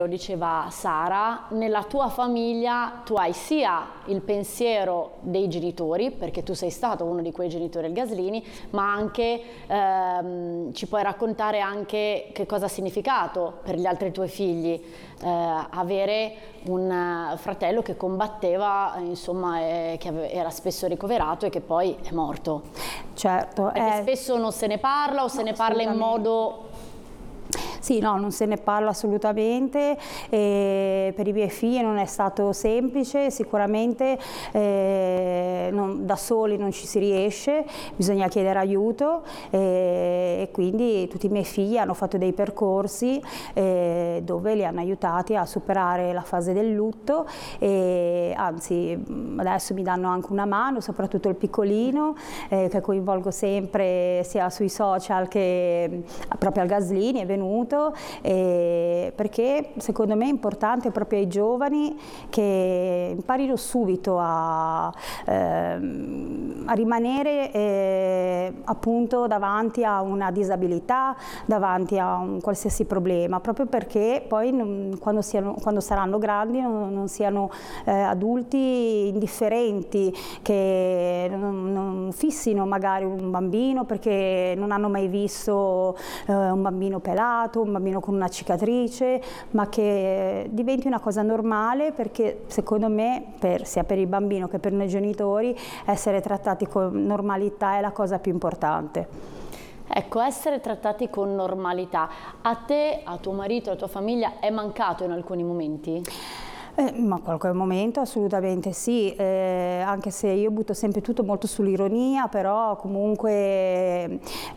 Lo diceva Sara, nella tua famiglia tu hai sia il pensiero dei genitori, perché tu sei stato uno di quei genitori al Gaslini, ma anche ci puoi raccontare anche che cosa ha significato per gli altri tuoi figli avere un fratello che combatteva, insomma, che era spesso ricoverato e che poi è morto. Certo. Perché spesso non se ne parla o se ne parla in modo... Sì, no, non se ne parla assolutamente, per i miei figli non è stato semplice, sicuramente da soli non ci si riesce, bisogna chiedere aiuto e quindi tutti i miei figli hanno fatto dei percorsi dove li hanno aiutati a superare la fase del lutto e anzi adesso mi danno anche una mano, soprattutto il piccolino che coinvolgo sempre sia sui social che proprio al Gaslini, è venuto. Perché secondo me è importante proprio ai giovani che imparino subito a rimanere appunto davanti a una disabilità, davanti a un qualsiasi problema, proprio perché poi quando saranno grandi non siano adulti indifferenti, che non fissino magari un bambino perché non hanno mai visto un bambino pelato, un bambino con una cicatrice, ma che diventi una cosa normale, perché secondo me sia per il bambino che per noi genitori essere trattati con normalità è la cosa più importante. Ecco, essere trattati con normalità, a te, a tuo marito, alla tua famiglia è mancato in alcuni momenti? Ma qualche momento assolutamente sì, anche se io butto sempre tutto molto sull'ironia, però comunque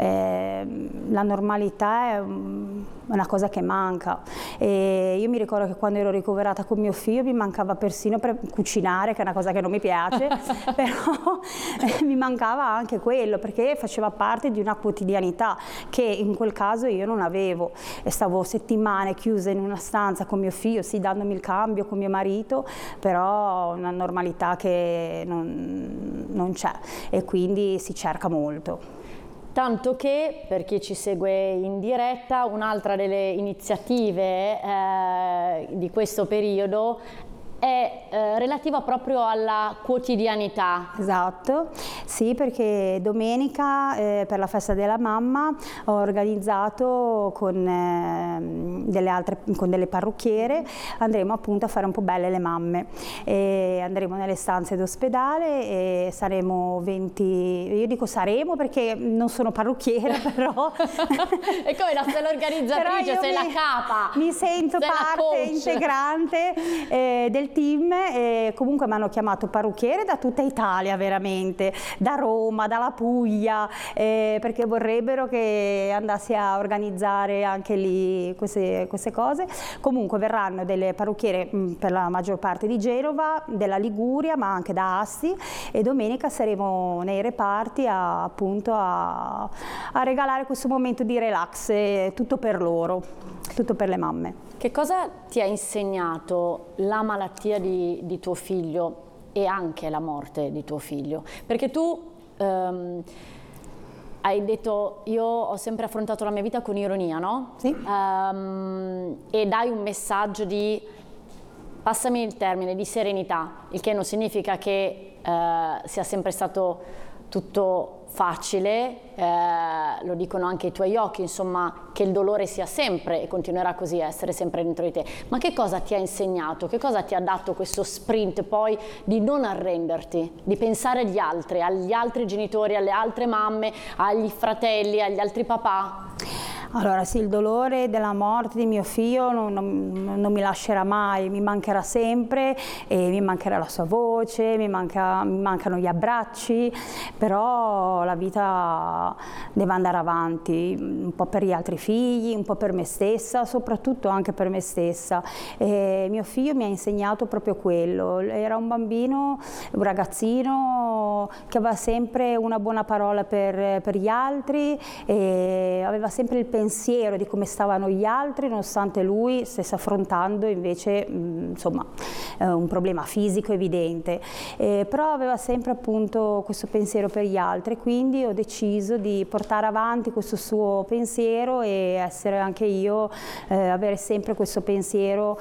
la normalità è una cosa che manca. E io mi ricordo che quando ero ricoverata con mio figlio mi mancava persino per cucinare, che è una cosa che non mi piace, però mi mancava anche quello, perché faceva parte di una quotidianità che in quel caso io non avevo. E stavo settimane chiusa in una stanza con mio figlio, sì, dandomi il cambio con mio marito, però una normalità che non c'è e quindi si cerca molto. Tanto che, per chi ci segue in diretta, un'altra delle iniziative di questo periodo è relativa proprio alla quotidianità. Esatto, sì, perché domenica per la festa della mamma ho organizzato con delle parrucchiere, andremo appunto a fare un po' belle le mamme e andremo nelle stanze d'ospedale e saremo 20, io dico saremo perché non sono parrucchiera, però è come sei l'organizzatrice, sei la capa, mi sento parte integrante del team e comunque mi hanno chiamato parrucchiere da tutta Italia, veramente, da Roma, dalla Puglia, perché vorrebbero che andassi a organizzare anche lì queste cose. Comunque verranno delle parrucchiere per la maggior parte di Genova, della Liguria, ma anche da Asti, e domenica saremo nei reparti appunto a regalare questo momento di relax, tutto per loro, tutto per le mamme. Che cosa ti ha insegnato la malattia di tuo figlio e anche la morte di tuo figlio? Perché tu hai detto, io ho sempre affrontato la mia vita con ironia, no? Sì. E dai un messaggio di, passami il termine, di serenità, il che non significa che sia sempre stato tutto facile, lo dicono anche i tuoi occhi, insomma, che il dolore sia sempre e continuerà così a essere sempre dentro di te. Ma che cosa ti ha insegnato? Che cosa ti ha dato questo sprint poi di non arrenderti, di pensare agli altri genitori, alle altre mamme, agli fratelli, agli altri papà? Allora sì, il dolore della morte di mio figlio non mi lascerà mai, mi mancherà sempre e mi mancherà la sua voce, mi mancano gli abbracci, però la vita deve andare avanti, un po' per gli altri figli, un po' per me stessa, soprattutto anche per me stessa. E mio figlio mi ha insegnato proprio quello, era un bambino, un ragazzino che aveva sempre una buona parola per gli altri e aveva sempre il pensiero di come stavano gli altri, nonostante lui stesse affrontando invece insomma un problema fisico evidente, però aveva sempre appunto questo pensiero per gli altri, quindi ho deciso di portare avanti questo suo pensiero e essere anche io, avere sempre questo pensiero